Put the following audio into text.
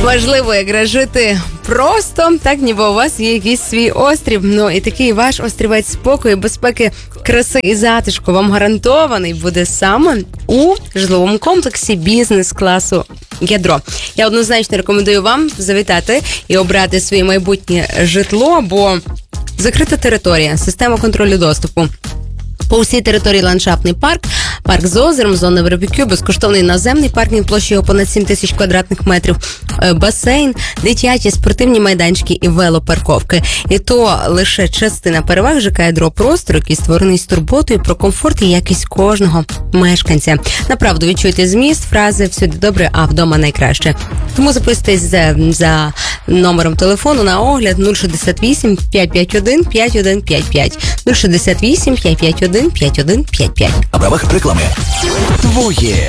Важливо якраз жити просто, так ніби у вас є якийсь свій острів. Ну і такий ваш острівець спокою, безпеки, краси і затишку вам гарантований буде саме у житловому комплексі бізнес-класу «Ядро». Я однозначно рекомендую вам завітати і обрати своє майбутнє житло, бо закрита територія, система контролю доступу. По всій території ландшафтний парк, парк з озером, зона барбекю, безкоштовний наземний паркінг площею понад 7 тисяч квадратних метрів, басейн, дитячі спортивні майданчики і велопарковки. І то лише частина переваг ЖК «Ядро» простору, який створений з турботою про комфорт і якість кожного мешканця. Направду відчуйте зміст, фрази «всюди добре, а вдома найкраще». Тому записуйтесь за номером телефону на огляд 068 551 5155. 068 551 5155. На правах реклами. Твоє